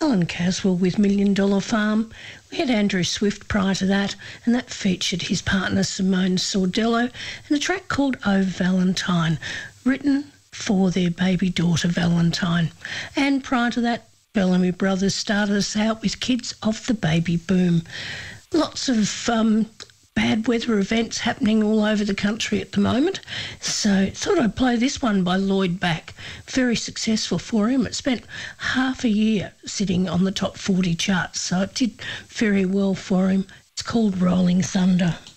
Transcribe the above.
Alan Caswell with Million Dollar Farm. We had Andrew Swift prior to that, and that featured his partner Simone Sordello and a track called Oh Valentine, written for their baby daughter Valentine. And prior to that, Bellamy Brothers started us out with Kids of the Baby Boom. Lots of bad weather events happening all over the country at the moment. So thought I'd play this one by Lloyd Back. Very successful for him. It spent half a year sitting on the top 40 charts, so it did very well for him. It's called Rolling Thunder.